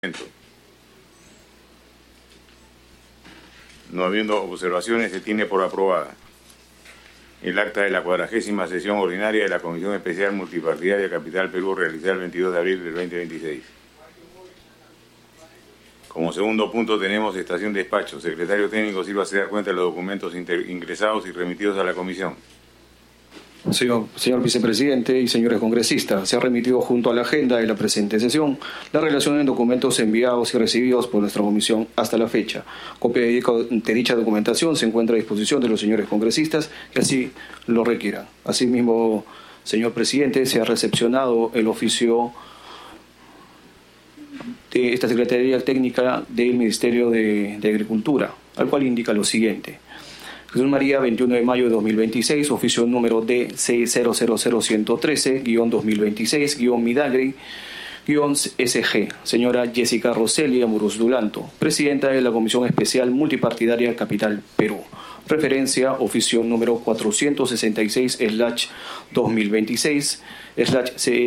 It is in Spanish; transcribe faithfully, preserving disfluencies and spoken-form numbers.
No habiendo observaciones, se tiene por aprobada el acta de la cuadragésima sesión ordinaria de la Comisión Especial Multipartidaria Capital Perú, realizada el veintidós de abril del veinte veintiséis. Como segundo punto tenemos estación de despacho. Secretario técnico, sírvase dar cuenta de los documentos ingresados y remitidos a la comisión. Señor, señor vicepresidente y señores congresistas, se ha remitido junto a la agenda de la presente sesión la relación en documentos enviados y recibidos por nuestra comisión hasta la fecha. Copia de dicha documentación se encuentra a disposición de los señores congresistas que así lo requieran. Asimismo, señor presidente, se ha recepcionado el oficio de esta Secretaría Técnica del Ministerio de, de Agricultura, al cual indica lo siguiente. Jesús María, veintiuno de mayo de dos mil veintiséis, oficio número D C cero cero cero uno uno tres dos mil veintiséis Midagri S G, señora Jessica Roseli Amuruz Dulanto, presidenta de la Comisión Especial Multipartidaria Capital Perú. Referencia, oficio número cuatrocientos sesenta y seis dos mil veintiséis C